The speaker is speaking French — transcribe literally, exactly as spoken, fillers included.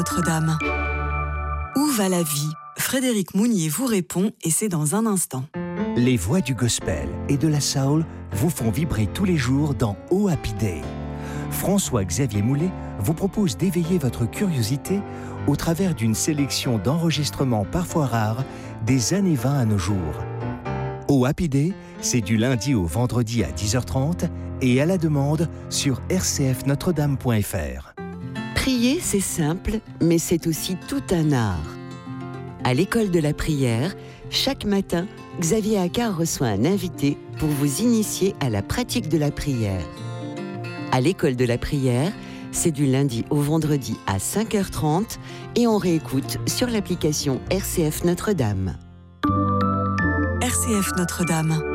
Notre-Dame. Où va la vie? Frédéric Mounier vous répond et c'est dans un instant. Les voix du gospel et de la soul vous font vibrer tous les jours dans Oh Happy Day. François-Xavier Moulet vous propose d'éveiller votre curiosité au travers d'une sélection d'enregistrements parfois rares des années vingt à nos jours. Oh Happy Day, c'est du lundi au vendredi à dix heures trente et à la demande sur r c f notre dame point f r. Prier, c'est simple, mais c'est aussi tout un art. À l'école de la prière, chaque matin, Xavier Accard reçoit un invité pour vous initier à la pratique de la prière. À l'école de la prière, c'est du lundi au vendredi à cinq heures trente et on réécoute sur l'application R C F Notre-Dame. R C F Notre-Dame.